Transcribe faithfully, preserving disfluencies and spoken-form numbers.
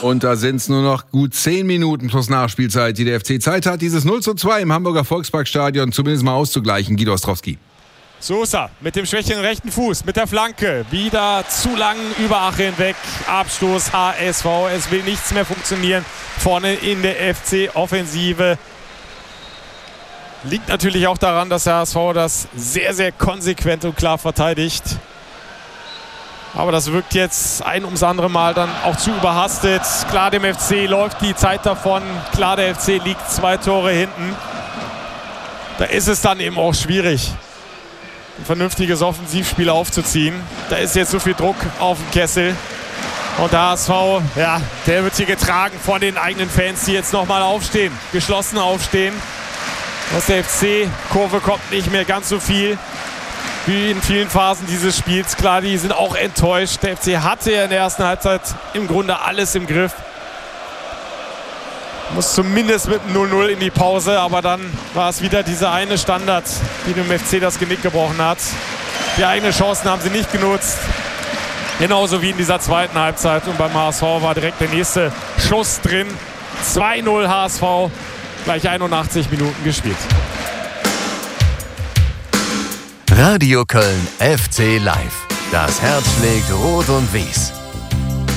Und da sind es nur noch gut zehn Minuten plus Nachspielzeit, die der F C Zeit hat, dieses null zu zwei im Hamburger Volksparkstadion zumindest mal auszugleichen. Guido Ostrowski. Sosa mit dem schwächeren rechten Fuß, mit der Flanke, wieder zu lang über Ache hinweg, Abstoß H S V, es will nichts mehr funktionieren vorne in der F C-Offensive. Liegt natürlich auch daran, dass der H S V das sehr, sehr konsequent und klar verteidigt. Aber das wirkt jetzt ein ums andere Mal dann auch zu überhastet. Klar, dem F C läuft die Zeit davon, klar, der F C liegt zwei Tore hinten. Da ist es dann eben auch schwierig, ein vernünftiges Offensivspiel aufzuziehen. Da ist jetzt so viel Druck auf dem Kessel. Und der H S V, ja, der wird hier getragen von den eigenen Fans, die jetzt nochmal aufstehen, geschlossen aufstehen. Aus der F C-Kurve kommt nicht mehr ganz so viel wie in vielen Phasen dieses Spiels. Klar, die sind auch enttäuscht. Der F C hatte ja in der ersten Halbzeit im Grunde alles im Griff. Muss zumindest mit null null in die Pause, aber dann war es wieder dieser eine Standard, die dem F C das Genick gebrochen hat. Die eigenen Chancen haben sie nicht genutzt. Genauso wie in dieser zweiten Halbzeit. Und beim H S V war direkt der nächste Schuss drin. zwei null H S V, gleich einundachtzig Minuten gespielt. Radio Köln F C Live. Das Herz schlägt rot und weiß.